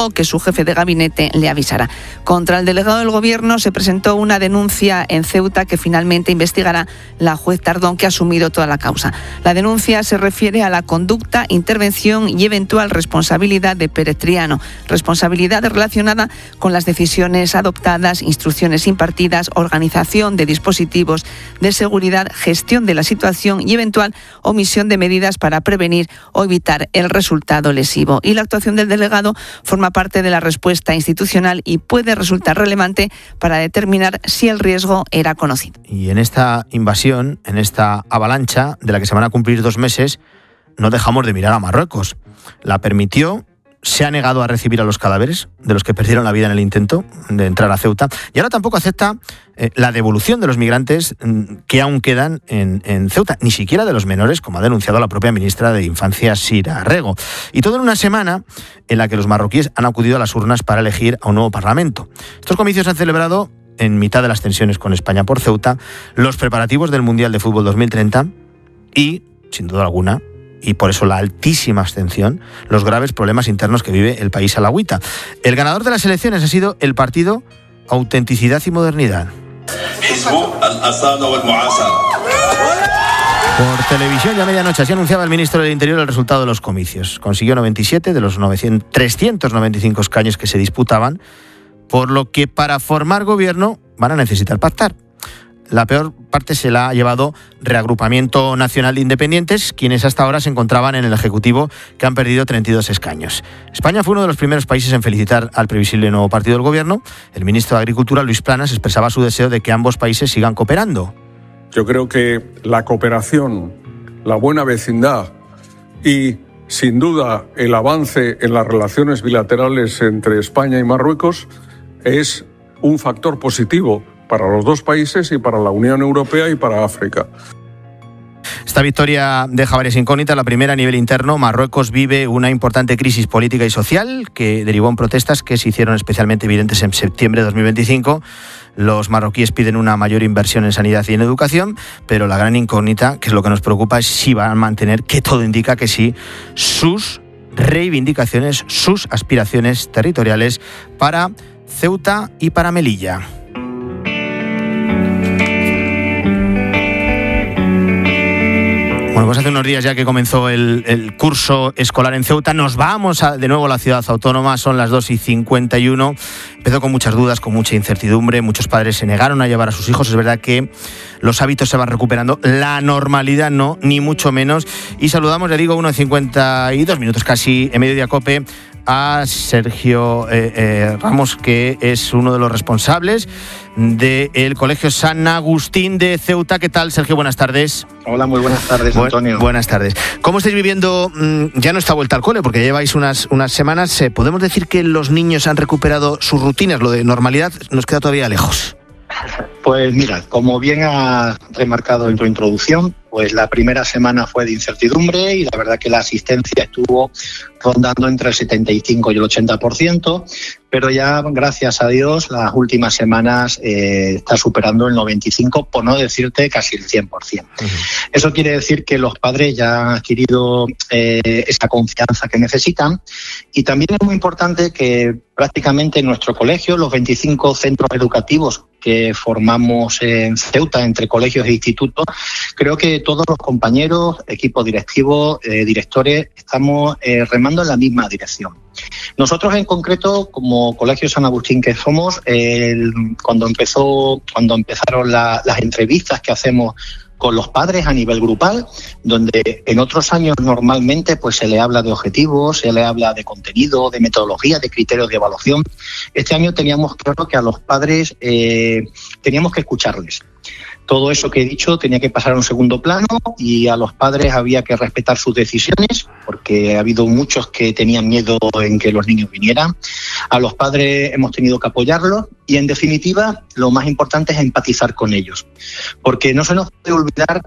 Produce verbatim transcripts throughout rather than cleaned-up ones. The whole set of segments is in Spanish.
o que su jefe de gabinete le avisara. Contra el delegado del Gobierno se presentó una denuncia en Ceuta que finalmente investigará la juez Tardón, que ha asumido toda la causa. La denuncia se refiere a la conducta, intervención y eventual responsabilidad de Pérez Triano, responsabilidad relacionada con las decisiones adoptadas, instrucciones impartidas, organización de dispositivos de seguridad, gestión de la situación y eventual omisión de medidas para prevenir o evitar el resultado lesivo. Y la actuación del delegado forma parte de la respuesta institucional y puede resultar relevante para determinar si el riesgo era conocido. Y en esta invasión, en esta avalancha de la que se van a cumplir dos meses, no dejamos de mirar a Marruecos. La permitió, se ha negado a recibir a los cadáveres de los que perdieron la vida en el intento de entrar a Ceuta, y ahora tampoco acepta eh, la devolución de los migrantes mm, que aún quedan en, en Ceuta, ni siquiera de los menores, como ha denunciado la propia ministra de Infancia, Sira Rego. Y todo en una semana en la que los marroquíes han acudido a las urnas para elegir a un nuevo parlamento. Estos comicios se han celebrado en mitad de las tensiones con España por Ceuta, los preparativos del Mundial de Fútbol dos mil treinta y, sin duda alguna, y por eso la altísima abstención, los graves problemas internos que vive el país alauita. El ganador de las elecciones ha sido el partido Autenticidad y Modernidad. Por televisión ya a medianoche así anunciaba el ministro del Interior el resultado de los comicios. Consiguió noventa y siete de los novecientos, trescientos noventa y cinco escaños que se disputaban, por lo que para formar gobierno van a necesitar pactar. La peor parte se la ha llevado Reagrupamiento Nacional de Independientes, quienes hasta ahora se encontraban en el Ejecutivo, que han perdido treinta y dos escaños. España fue uno de los primeros países en felicitar al previsible nuevo partido del Gobierno. El ministro de Agricultura, Luis Planas, expresaba su deseo de que ambos países sigan cooperando. Yo creo que la cooperación, la buena vecindad y, sin duda, el avance en las relaciones bilaterales entre España y Marruecos es un factor positivo para los dos países y para la Unión Europea y para África. Esta victoria deja varias incógnitas. La primera, a nivel interno, Marruecos vive una importante crisis política y social que derivó en protestas que se hicieron especialmente evidentes en septiembre de dos mil veinticinco. Los marroquíes piden una mayor inversión en sanidad y en educación, pero la gran incógnita, que es lo que nos preocupa, es si van a mantener, que todo indica que sí, sus reivindicaciones, sus aspiraciones territoriales para Ceuta y para Melilla. Bueno, pues hace unos días ya que comenzó el, el curso escolar en Ceuta. Nos vamos a, de nuevo a la ciudad autónoma, son las dos y cincuenta y uno. Empezó con muchas dudas, con mucha incertidumbre. Muchos padres se negaron a llevar a sus hijos. Es verdad que los hábitos se van recuperando, la normalidad no, ni mucho menos. Y saludamos, le digo, uno y cincuenta y dos minutos casi en Mediodía Cope, a Sergio eh, eh, Ramos, que es uno de los responsables del Colegio San Agustín de Ceuta. ¿Qué tal, Sergio? Buenas tardes. Hola, muy buenas tardes, Antonio. Bu- buenas tardes. ¿Cómo estáis viviendo mmm, ya no esta vuelta al cole? Porque lleváis unas, unas semanas. Eh, ¿Podemos decir que los niños han recuperado sus rutinas? Lo de normalidad nos queda todavía lejos. Pues mira, como bien has remarcado en tu introducción, pues la primera semana fue de incertidumbre y la verdad que la asistencia estuvo rondando entre el setenta y cinco y el ochenta por ciento, pero ya, gracias a Dios, las últimas semanas eh, está superando el noventa y cinco por ciento, por no decirte casi el cien por ciento. Uh-huh. Eso quiere decir que los padres ya han adquirido eh, esa confianza que necesitan, y también es muy importante que prácticamente en nuestro colegio, los veinticinco centros educativos que formamos en Ceuta, entre colegios e institutos, creo que todos los compañeros, equipos directivos, eh, directores, estamos eh, remando en la misma dirección. Nosotros en concreto, como Colegio San Agustín que somos, eh, cuando empezó, cuando empezaron la, las entrevistas que hacemos con los padres a nivel grupal, donde en otros años normalmente pues se le habla de objetivos, se le habla de contenido, de metodología, de criterios de evaluación. Este año teníamos claro que a los padres eh, teníamos que escucharles. Todo eso que he dicho tenía que pasar a un segundo plano y a los padres había que respetar sus decisiones, porque ha habido muchos que tenían miedo en que los niños vinieran. A los padres hemos tenido que apoyarlos y, en definitiva, lo más importante es empatizar con ellos. Porque no se nos puede olvidar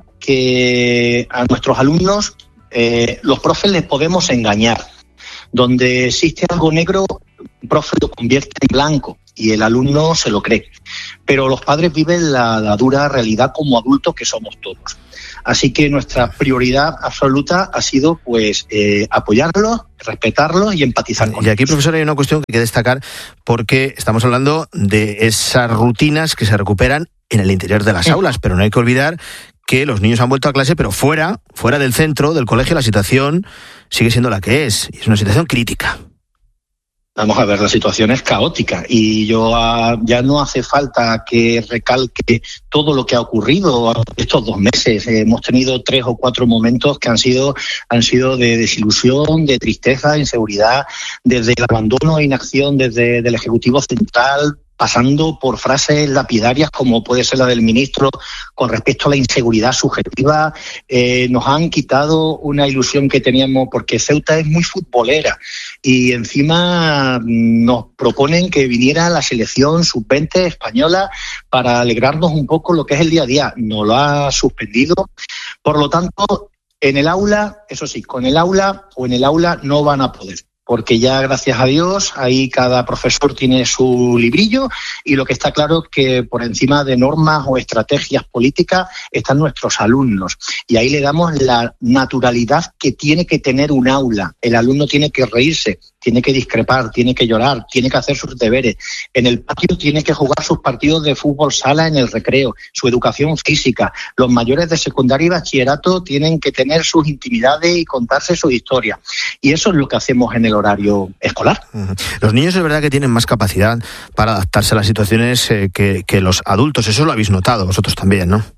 que a nuestros alumnos eh, los profes les podemos engañar. Donde existe algo negro, un profe lo convierte en blanco. y el alumno se lo cree. Pero los padres viven la, la dura realidad como adultos que somos todos. Así que nuestra prioridad absoluta ha sido pues eh, apoyarlos, respetarlos y empatizar con ellos. Y aquí, profesor, hay una cuestión que hay que destacar, porque estamos hablando de esas rutinas que se recuperan en el interior de las sí. aulas, pero no hay que olvidar que los niños han vuelto a clase, pero fuera, fuera del centro, del colegio, la situación sigue siendo la que es, y es una situación crítica. Vamos a ver, la situación es caótica y yo uh, ya no hace falta que recalque todo lo que ha ocurrido estos dos meses. Eh, hemos tenido tres o cuatro momentos que han sido han sido de desilusión, de tristeza, de inseguridad, desde el abandono e inacción desde del Ejecutivo Central, pasando por frases lapidarias como puede ser la del ministro con respecto a la inseguridad subjetiva. Eh, nos han quitado una ilusión que teníamos porque Ceuta es muy futbolera y encima nos proponen que viniera la selección sub veinte española para alegrarnos un poco lo que es el día a día. Nos lo ha suspendido. Por lo tanto, en el aula, eso sí, con el aula o en el aula no van a poder. Porque ya, gracias a Dios, ahí cada profesor tiene su librillo y lo que está claro es que por encima de normas o estrategias políticas están nuestros alumnos. Y ahí le damos la naturalidad que tiene que tener un aula. El alumno tiene que reírse, tiene que discrepar, tiene que llorar, tiene que hacer sus deberes. En el patio tiene que jugar sus partidos de fútbol sala en el recreo, su educación física. Los mayores de secundaria y bachillerato tienen que tener sus intimidades y contarse su historia. Y eso es lo que hacemos en el horario escolar. Los niños es verdad que tienen más capacidad para adaptarse a las situaciones eh, que, que los adultos. Eso lo habéis notado vosotros también, ¿no?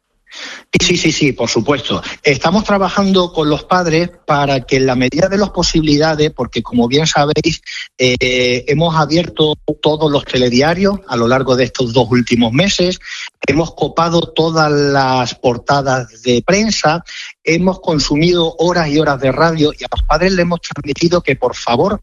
Sí, sí, sí, por supuesto. Estamos trabajando con los padres para que en la medida de las posibilidades, porque como bien sabéis, eh, hemos abierto todos los telediarios a lo largo de estos dos últimos meses, hemos copado todas las portadas de prensa, hemos consumido horas y horas de radio y a los padres les hemos transmitido que por favor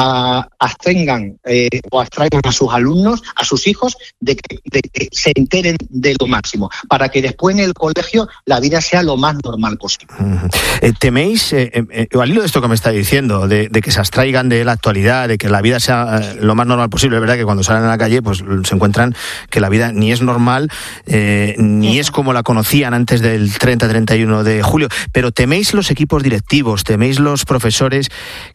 a, abstengan eh, o abstraigan a sus alumnos, a sus hijos, de que, de que se enteren de lo máximo, para que después en el colegio la vida sea lo más normal posible. Uh-huh. Eh, ¿Teméis, eh, eh, al hilo de esto que me está diciendo, de, de que se abstraigan de la actualidad, de que la vida sea eh, lo más normal posible? Es verdad que cuando salen a la calle pues se encuentran que la vida ni es normal, eh, ni uh-huh. es como la conocían antes del treinta treinta y uno de julio. Pero ¿teméis los equipos directivos, teméis los profesores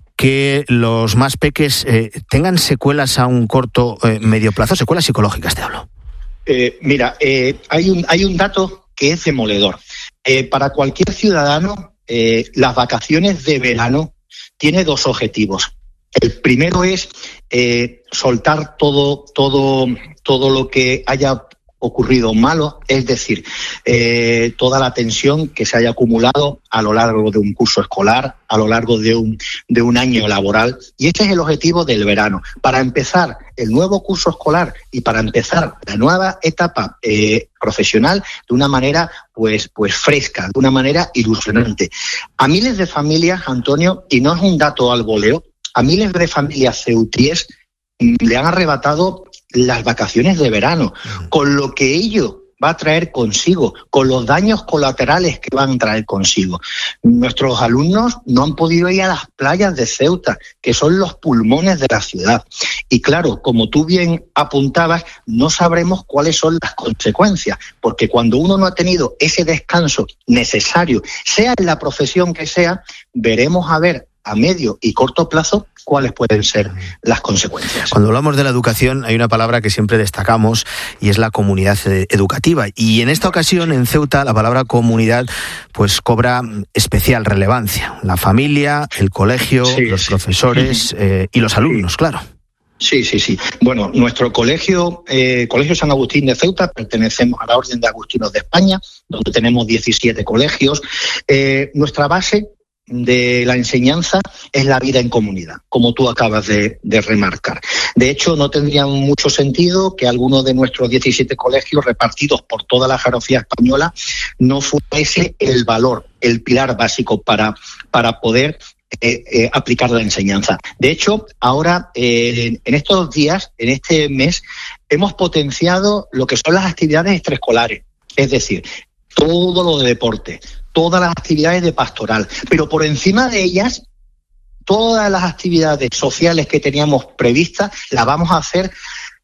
que los más peques eh, tengan secuelas a un corto, eh, medio plazo, secuelas psicológicas, te hablo? Eh, mira, eh, hay un hay un dato que es demoledor. Eh, para cualquier ciudadano, eh, las vacaciones de verano tiene dos objetivos. El primero es eh, soltar todo todo todo lo que haya ocurrido malo, es decir, eh, toda la tensión que se haya acumulado a lo largo de un curso escolar, a lo largo de un, de un año laboral. Y este es el objetivo del verano, para empezar el nuevo curso escolar y para empezar la nueva etapa eh, profesional de una manera pues, pues fresca, de una manera ilusionante. A miles de familias, Antonio, y no es un dato al voleo, a miles de familias ceutíes le han arrebatado las vacaciones de verano, con lo que ello va a traer consigo, con los daños colaterales que van a traer consigo. Nuestros alumnos no han podido ir a las playas de Ceuta, que son los pulmones de la ciudad. Y claro, como tú bien apuntabas, no sabremos cuáles son las consecuencias, porque cuando uno no ha tenido ese descanso necesario, sea en la profesión que sea, veremos a ver a medio y corto plazo cuáles pueden ser las consecuencias. Cuando hablamos de la educación hay una palabra que siempre destacamos y es la comunidad educativa, y en esta ocasión en Ceuta la palabra comunidad pues cobra especial relevancia. La familia, el colegio, sí, los sí. profesores eh, y los alumnos, sí. claro. Sí, sí, sí. Bueno, nuestro colegio, eh, Colegio San Agustín de Ceuta, pertenecemos a la Orden de Agustinos de España, donde tenemos diecisiete colegios. Eh, nuestra base de la enseñanza es la vida en comunidad, como tú acabas de, de remarcar. De hecho, no tendría mucho sentido que alguno de nuestros diecisiete colegios repartidos por toda la geografía española no fuese el valor, el pilar básico para, para poder eh, eh, aplicar la enseñanza. De hecho, ahora, eh, en estos días, en este mes, hemos potenciado lo que son las actividades extraescolares, es decir, todo lo de deporte, todas las actividades de pastoral, pero por encima de ellas, todas las actividades sociales que teníamos previstas las vamos a hacer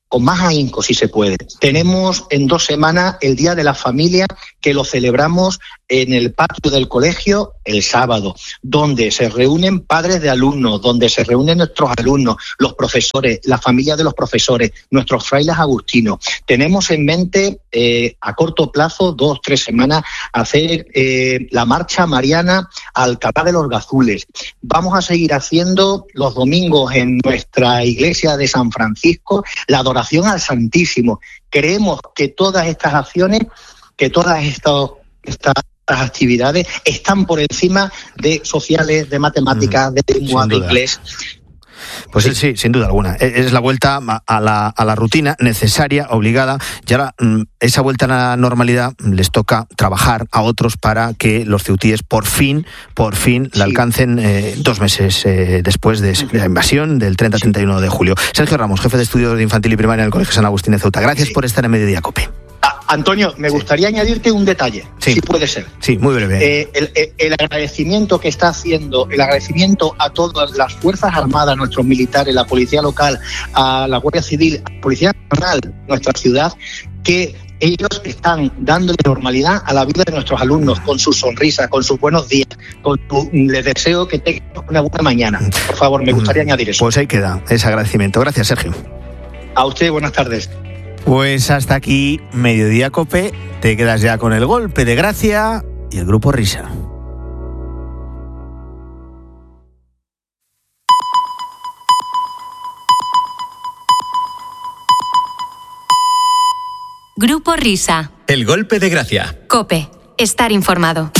con más ahínco si se puede. Tenemos en dos semanas el Día de la Familia, que lo celebramos en el patio del colegio el sábado, donde se reúnen padres de alumnos, donde se reúnen nuestros alumnos, los profesores, la familia de los profesores, nuestros frailes agustinos. Tenemos en mente eh, a corto plazo, dos, tres semanas, hacer eh, la marcha mariana a Alcalá de los Gazules. Vamos a seguir haciendo los domingos en nuestra iglesia de San Francisco la adoración al Santísimo. Creemos que todas estas acciones, que todas estas, estas actividades están por encima de sociales, de matemáticas, de lengua, de inglés. Pues sí. sí, sin duda alguna. Es la vuelta a la, a la rutina necesaria, obligada, y ahora esa vuelta a la normalidad les toca trabajar a otros para que los ceutíes por fin, por fin la sí. alcancen eh, dos meses eh, después de, de la invasión del treinta a treinta y uno de julio. Sergio Ramos, jefe de estudios de infantil y primaria en el Colegio San Agustín de Ceuta. Gracias sí. por estar en Mediodía COPE. Ah, Antonio, me sí. gustaría añadirte un detalle, sí. si puede ser. Sí, muy breve. Eh, el, el, el agradecimiento que está haciendo, el agradecimiento a todas las Fuerzas Armadas, nuestros militares, la Policía Local, a la Guardia Civil, a la Policía Nacional, nuestra ciudad, que ellos están dándole normalidad a la vida de nuestros alumnos, con sus sonrisas, con sus buenos días, con su, les deseo que tengan una buena mañana. Por favor, me gustaría añadir eso. Pues ahí queda ese agradecimiento. Gracias, Sergio. A usted, buenas tardes. Pues hasta aquí Mediodía COPE. Te quedas ya con el golpe de gracia y el grupo Risa. Grupo Risa. El golpe de gracia. COPE. Estar informado.